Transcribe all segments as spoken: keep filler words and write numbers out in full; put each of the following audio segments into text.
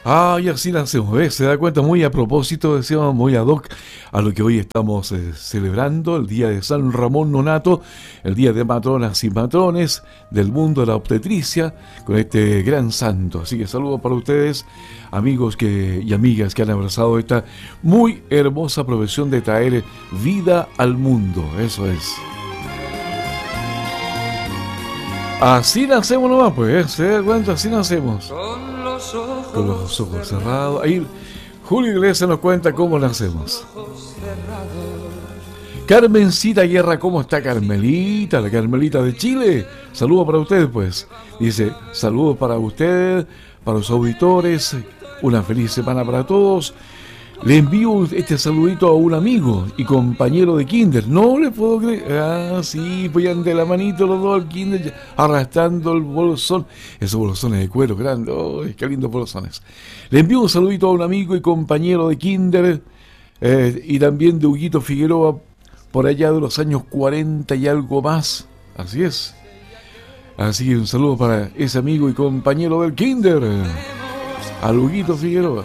Ah, y así nacemos, ¿ves? Se da cuenta muy a propósito, decíamos muy ad hoc a lo que hoy estamos eh, celebrando, el día de San Ramón Nonato, el día de matronas y matrones del mundo de la obstetricia, con este gran santo. Así que saludos para ustedes, amigos que, y amigas que han abrazado esta muy hermosa profesión de traer vida al mundo. Eso es. Así nacemos nomás, pues, ¿eh? ¿Se da cuenta? Así nacemos. Con los ojos, Con los ojos cerrados. Ahí Julio Iglesias nos cuenta cómo nacemos. Carmencita Guerra, ¿cómo está Carmelita? La Carmelita de Chile. Saludos para ustedes, pues. Dice, saludos para ustedes, para los auditores. Una feliz semana para todos. Le envío este saludito a un amigo y compañero de kinder. No le puedo creer. Ah, sí, vayan de la manito los dos al kinder, arrastrando el bolsón. Esos bolsones de cuero grandes. Oh, qué lindos bolsones. Le envío un saludito a un amigo y compañero de kinder eh, y también de Huguito Figueroa, por allá de los años cuarenta y algo más. Así es. Así que un saludo para ese amigo y compañero del kinder, a Huguito Figueroa.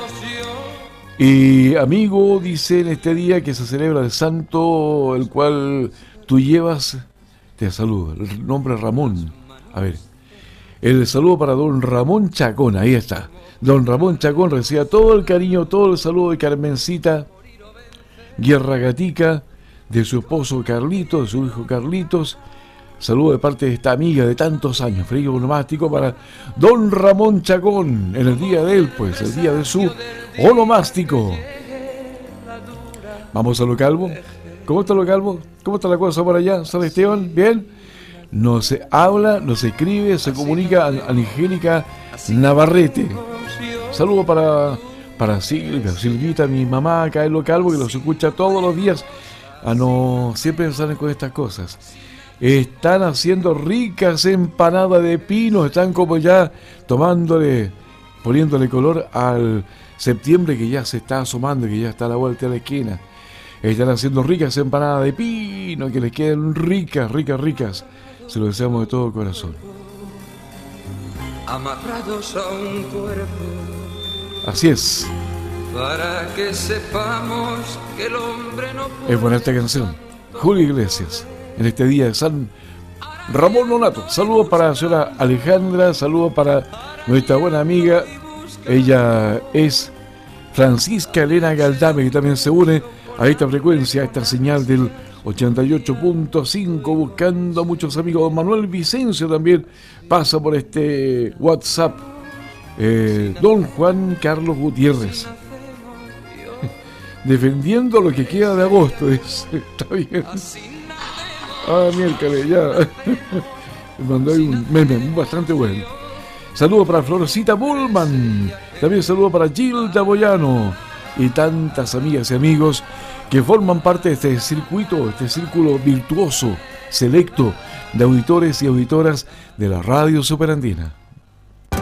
Y amigo, dice en este día que se celebra el santo, el cual tú llevas, te saludo, el nombre es Ramón. A ver, el saludo para don Ramón Chacón, ahí está. Don Ramón Chacón reciba todo el cariño, todo el saludo de Carmencita Guerra Gatica, de su esposo Carlitos, de su hijo Carlitos. Saludo de parte de esta amiga de tantos años, frío onomástico para don Ramón Chacón, en el día de él, pues, el día de su onomástico. Vamos a lo calvo. ¿Cómo está lo calvo? ¿Cómo está la cosa por allá? ¿San Esteban? ¿Bien? No se habla, no se escribe, se comunica a Angélica Navarrete. Saludo para, para Silvia, Silvita, mi mamá acá en lo calvo, que los escucha todos los días. Ah, no, siempre salen con estas cosas. Están haciendo ricas empanadas de pino, están como ya tomándole, poniéndole color al septiembre que ya se está asomando, que ya está a la vuelta de la esquina. Están haciendo ricas empanadas de pino, que les queden ricas, ricas, ricas. Se lo deseamos de todo corazón. Amarrados a un cuerpo. Así es. Para que sepamos que el hombre no puede... Es buena esta canción. Julio Iglesias, en este día de San Ramón Nonato. Saludos para la señora Alejandra, saludos para nuestra buena amiga. Ella es Francisca Elena Galdame, que también se une a esta frecuencia, a esta señal del ochenta y ocho punto cinco, buscando a muchos amigos. Don Manuel Vicencio también pasa por este WhatsApp. Eh, don Juan Carlos Gutiérrez, defendiendo lo que queda de agosto. Es, está bien. Ah, miércoles, ya. Me mandó ahí un meme bastante bueno. Saludos para Florcita Bullman. También saludos para Gilda Boyano. Y tantas amigas y amigos que forman parte de este circuito, este círculo virtuoso, selecto de auditores y auditoras de la Radio Superandina.